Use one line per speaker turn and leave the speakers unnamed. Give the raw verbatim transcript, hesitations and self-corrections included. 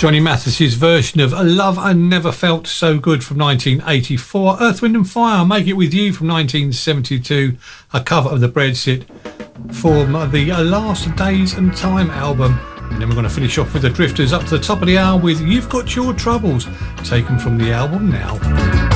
Johnny Mathis's version of A Love I Never Felt So Good from nineteen eighty-four. Earth, Wind and Fire, Make It With You from nineteen seventy-two. A cover of the Breadsit from the Last Days and Time album. And then we're going to finish off with the Drifters up to the top of the hour with You've Got Your Troubles, taken from the album Now.